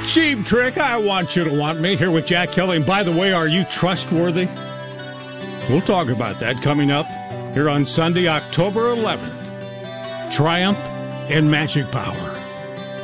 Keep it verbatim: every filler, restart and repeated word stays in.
Cheap Trick, I Want You to Want Me, here with Jack Kelly. And by the way, are you trustworthy? We'll talk about that coming up here on Sunday, October eleventh. Triumph and Magic Power.